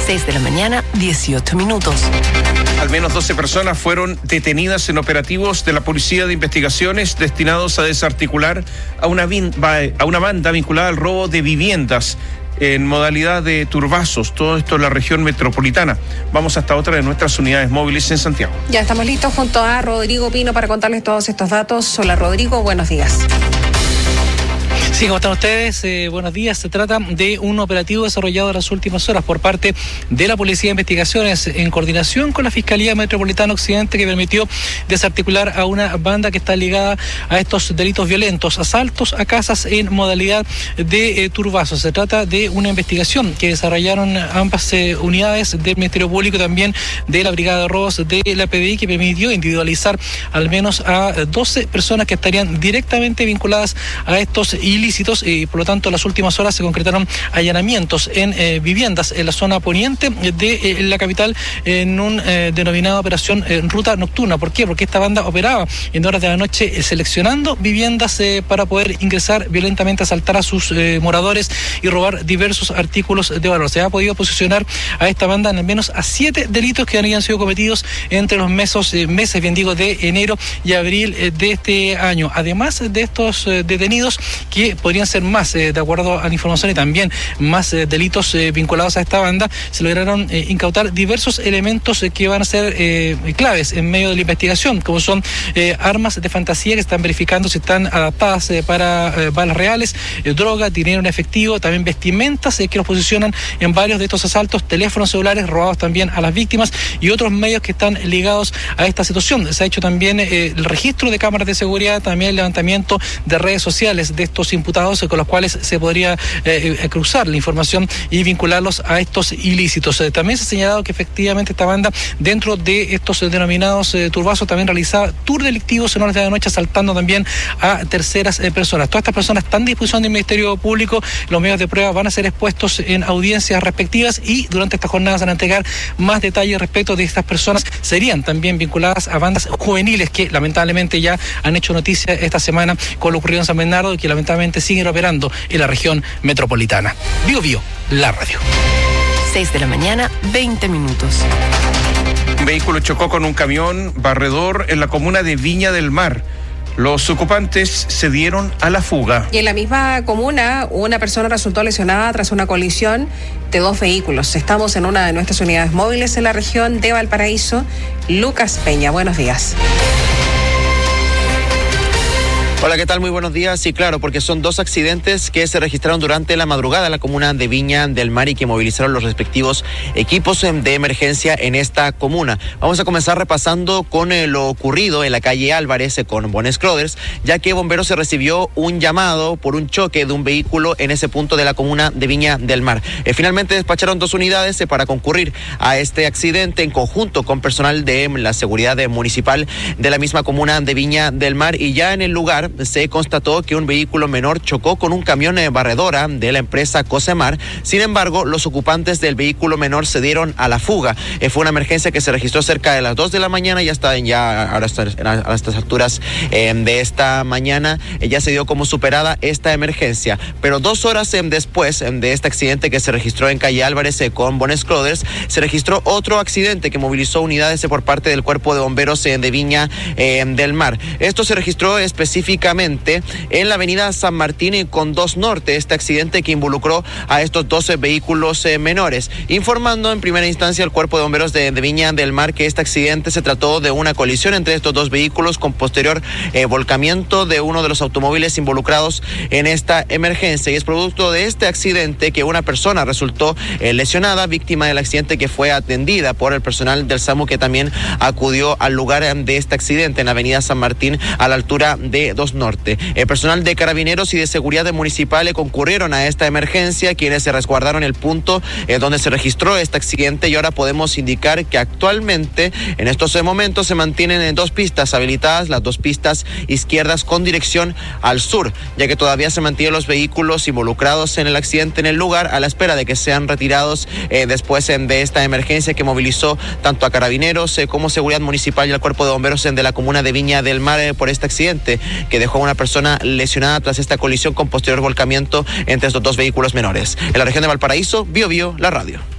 6 de la mañana, 18 minutos. Al menos 12 personas fueron detenidas en operativos de la Policía de Investigaciones destinados a desarticular a una banda vinculada al robo de viviendas en modalidad de turbazos, todo esto en la región metropolitana. Vamos hasta otra de nuestras unidades móviles en Santiago. Ya estamos listos junto a Rodrigo Pino para contarles todos estos datos. Hola Rodrigo, buenos días. Sí, ¿cómo están ustedes? Buenos días. Se trata de un operativo desarrollado en las últimas horas por parte de la Policía de Investigaciones en coordinación con la Fiscalía Metropolitana Occidente, que permitió desarticular a una banda que está ligada a estos delitos violentos, asaltos a casas en modalidad de turbazos. Se trata de una investigación que desarrollaron ambas unidades del Ministerio Público y también de la Brigada de Robos de la PDI, que permitió individualizar al menos a 12 personas que estarían directamente vinculadas a estos ilícitos y por lo tanto en las últimas horas se concretaron allanamientos en viviendas en la zona poniente de la capital en un denominado operación ruta nocturna. ¿Por qué? Porque esta banda operaba en horas de la noche seleccionando viviendas para poder ingresar violentamente, asaltar a sus moradores y robar diversos artículos de valor. Se ha podido posicionar a esta banda en al menos a 7 delitos que habían sido cometidos entre los meses de enero y abril de este año. Además de estos detenidos, que podrían ser más, de acuerdo a la información, y también más delitos vinculados a esta banda, se lograron incautar diversos elementos que van a ser claves en medio de la investigación, como son armas de fantasía que están verificando si están adaptadas para balas reales, droga, dinero en efectivo, también vestimentas que los posicionan en varios de estos asaltos, teléfonos celulares robados también a las víctimas y otros medios que están ligados a esta situación. Se ha hecho también el registro de cámaras de seguridad, también el levantamiento de redes sociales de estos imputados con los cuales se podría cruzar la información y vincularlos a estos ilícitos. También se ha señalado que efectivamente esta banda, dentro de estos denominados turbazos, también realizaba tours delictivos en horas de la noche, asaltando también a terceras personas. Todas estas personas están a disposición del Ministerio Público. Los medios de prueba van a ser expuestos en audiencias respectivas y durante estas jornadas van a entregar más detalles respecto de estas personas. Serían también vinculadas a bandas juveniles que lamentablemente ya han hecho noticia esta semana con lo ocurrido en San Bernardo y que lamentablemente siguen operando en la región metropolitana. Bio, la radio. 6 de la mañana, 20 minutos. Un vehículo chocó con un camión barredor en la comuna de Viña del Mar. Los ocupantes se dieron a la fuga. Y en la misma comuna, una persona resultó lesionada tras una colisión de 2 vehículos. Estamos en una de nuestras unidades móviles en la región de Valparaíso. Lucas Peña, buenos días. Hola, ¿qué tal? Muy buenos días. Sí, claro, porque son 2 accidentes que se registraron durante la madrugada en la comuna de Viña del Mar y que movilizaron los respectivos equipos de emergencia en esta comuna. Vamos a comenzar repasando con lo ocurrido en la calle Álvarez con Bones Crothers, ya que Bomberos se recibió un llamado por un choque de un vehículo en ese punto de la comuna de Viña del Mar. Finalmente despacharon 2 unidades para concurrir a este accidente en conjunto con personal de la seguridad municipal de la misma comuna de Viña del Mar, y ya en el lugar se constató que un vehículo menor chocó con un camión barredora de la empresa Cosemar. Sin embargo, los ocupantes del vehículo menor se dieron a la fuga. Fue una emergencia que se registró cerca de las 2 de la mañana, a estas alturas de esta mañana ya se dio como superada esta emergencia. Pero 2 horas después de este accidente que se registró en calle Álvarez con Bones Crothers, se registró otro accidente que movilizó unidades por parte del Cuerpo de Bomberos de Viña del Mar. Esto se registró específicamente en la avenida San Martín con 2 Norte, este accidente que involucró a estos 12 vehículos menores, informando en primera instancia al Cuerpo de Bomberos de Viña del Mar que este accidente se trató de una colisión entre estos 2 vehículos con posterior volcamiento de uno de los automóviles involucrados en esta emergencia, y es producto de este accidente que una persona resultó lesionada, víctima del accidente, que fue atendida por el personal del SAMU, que también acudió al lugar de este accidente en la avenida San Martín a la altura de 2 Norte. El personal de Carabineros y de Seguridad Municipal concurrieron a esta emergencia, quienes se resguardaron el punto donde se registró este accidente, y ahora podemos indicar que actualmente en estos momentos se mantienen 2 pistas habilitadas, las 2 pistas izquierdas con dirección al sur, ya que todavía se mantienen los vehículos involucrados en el accidente en el lugar a la espera de que sean retirados después de esta emergencia que movilizó tanto a Carabineros como Seguridad Municipal y al Cuerpo de Bomberos de la comuna de Viña del Mar por este accidente que dejó a una persona lesionada tras esta colisión con posterior volcamiento entre estos 2 vehículos menores. En la región de Valparaíso, Bio, la radio.